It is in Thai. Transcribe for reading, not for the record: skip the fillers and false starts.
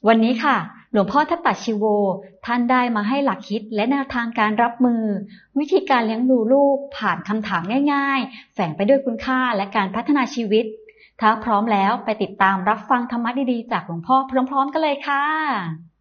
วันนี้ค่ะหลวงพ่อทัตตชีโวท่านได้มาให้หลักคิดและแนวทางการรับมือวิธีการเลี้ยงดูลูกผ่านคำถามง่ายๆแฝงไปด้วยคุณค่าและการพัฒนาชีวิตถ้าพร้อมแล้วไปติดตามรับฟังธรรมะดีๆจากหลวงพ่อพร้อมๆกันเลยค่ะ